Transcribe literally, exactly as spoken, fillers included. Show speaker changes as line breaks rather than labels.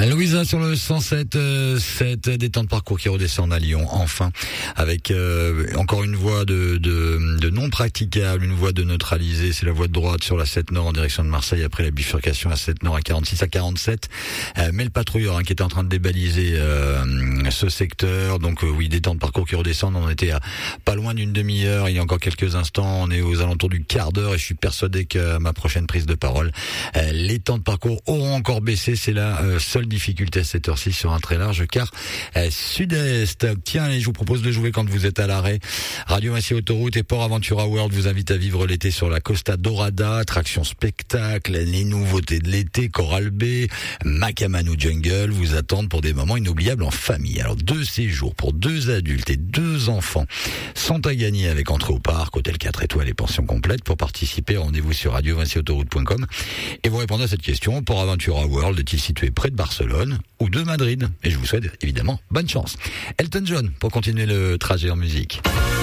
Louisa sur le cent sept, euh, cette détente parcours qui redescend à Lyon, enfin, avec euh, encore une voie de, de, de non praticable, une voie de neutralisée, c'est la voie de droite sur la sept Nord en direction de Marseille après la bifurcation à sept Nord à quarante-six à quarante-sept. Euh, mais le patrouilleur hein, qui était en train de débaliser euh, ce secteur, donc euh, oui, détente parcours qui redescend, on était à pas loin d'une demi-heure, il y a encore quelques instants, on est aux alentours du quart d'heure et je suis persuadé que ma prochaine prise de parole, euh, les temps de parcours auront encore baissé, c'est la euh, seule difficulté à cette heure-ci sur un très large car euh, sud-est. Tiens, allez, je vous propose de jouer quand vous êtes à l'arrêt. Radio Massy Autoroute et Port Aventura World vous invite à vivre l'été sur la Costa Dorada, attraction spectacle, les nouveautés de l'été, Coral Bay, Macamanu Jungle vous attendent pour des moments inoubliables en famille. Alors deux séjours pour deux adultes et deux enfants sont à gagner avec entrée au parc, hôtel quatre étoiles et pension complète. Pour participer, rendez-vous sur radio massy autoroute point com et vous répondez à cette question. Port Aventura World est-il situé près de Barcelone ou de Madrid? Et je vous souhaite évidemment bonne chance. Elton John pour continuer le trajet en musique.